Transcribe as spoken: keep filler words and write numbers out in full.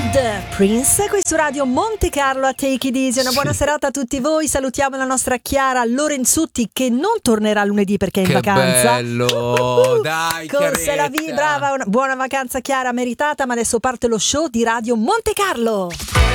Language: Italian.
The Prince qui su Radio Monte Carlo a Take It Easy. Una buona sì. serata a tutti voi. Salutiamo la nostra Chiara Lorenzutti che non tornerà lunedì perché è in che vacanza. Bello, uh-huh. Dai, corse la via, brava, una buona vacanza Chiara, meritata. Ma adesso parte lo show di Radio Monte Carlo.